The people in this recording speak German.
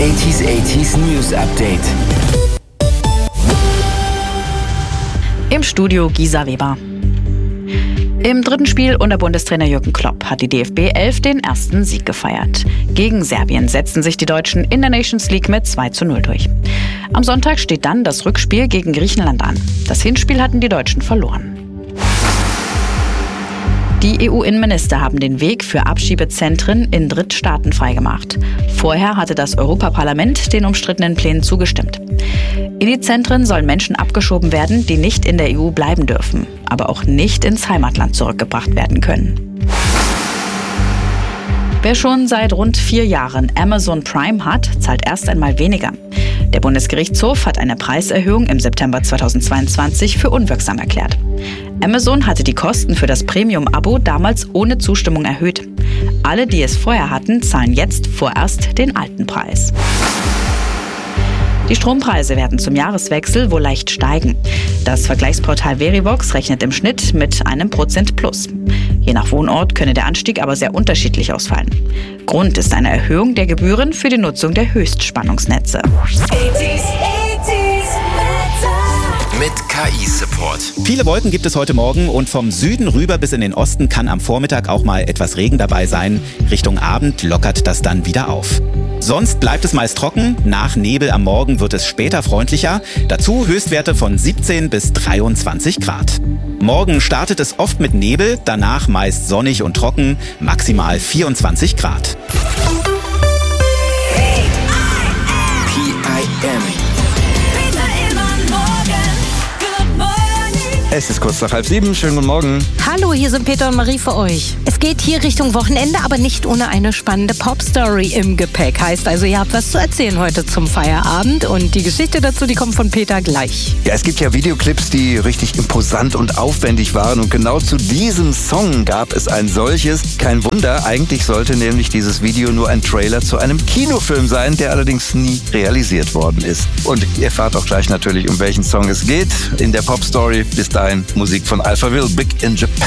80s News Update. Im Studio Gisa Weber. Im dritten Spiel unter Bundestrainer Jürgen Klopp hat die DFB 11 den ersten Sieg gefeiert. Gegen Serbien setzten sich die Deutschen in der Nations League mit 2:0 durch. Am Sonntag steht dann das Rückspiel gegen Griechenland an. Das Hinspiel hatten die Deutschen verloren. Die EU-Innenminister haben den Weg für Abschiebezentren in Drittstaaten freigemacht. Vorher hatte das Europaparlament den umstrittenen Plänen zugestimmt. In die Zentren sollen Menschen abgeschoben werden, die nicht in der EU bleiben dürfen, aber auch nicht ins Heimatland zurückgebracht werden können. Wer schon seit rund 4 Jahren Amazon Prime hat, zahlt erst einmal weniger. Der Bundesgerichtshof hat eine Preiserhöhung im September 2022 für unwirksam erklärt. Amazon hatte die Kosten für das Premium-Abo damals ohne Zustimmung erhöht. Alle, die es vorher hatten, zahlen jetzt vorerst den alten Preis. Die Strompreise werden zum Jahreswechsel wohl leicht steigen. Das Vergleichsportal Verivox rechnet im Schnitt mit einem Prozent plus. Je nach Wohnort könne der Anstieg aber sehr unterschiedlich ausfallen. Grund ist eine Erhöhung der Gebühren für die Nutzung der Höchstspannungsnetze. Mit KI-Support. Viele Wolken gibt es heute Morgen und vom Süden rüber bis in den Osten kann am Vormittag auch mal etwas Regen dabei sein. Richtung Abend lockert das dann wieder auf. Sonst bleibt es meist trocken. Nach Nebel am Morgen wird es später freundlicher. Dazu Höchstwerte von 17 bis 23 Grad. Morgen startet es oft mit Nebel, danach meist sonnig und trocken, maximal 24 Grad. PIM. Es ist kurz nach 6:30. Schönen guten Morgen. Hallo, hier sind Peter und Marie für euch. Es geht hier Richtung Wochenende, aber nicht ohne eine spannende Pop-Story im Gepäck. Heißt also, ihr habt was zu erzählen heute zum Feierabend. Und die Geschichte dazu, die kommt von Peter gleich. Ja, es gibt ja Videoclips, die richtig imposant und aufwendig waren. Und genau zu diesem Song gab es ein solches. Kein Wunder, eigentlich sollte nämlich dieses Video nur ein Trailer zu einem Kinofilm sein, der allerdings nie realisiert worden ist. Und ihr erfahrt auch gleich natürlich, um welchen Song es geht in der Pop-Story. Bis dahin Musik von Alphaville, Big in Japan.